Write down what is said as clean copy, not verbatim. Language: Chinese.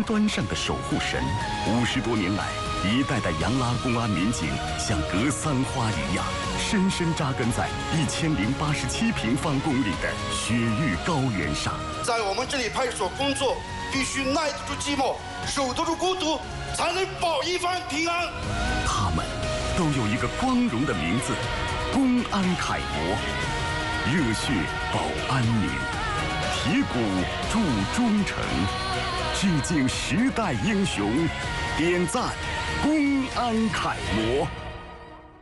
端上的守护神。50多年来，一代代杨拉公安民警像格桑花一样，深深扎根在1087平方公里的雪域高原上。 在我们这里派出所工作，必须耐得住寂寞，守得住孤独，才能保一方平安。 他们都有一个光荣的名字——公安楷模。热血保安民，铁骨铸忠诚，致敬时代英雄，点赞公安楷模。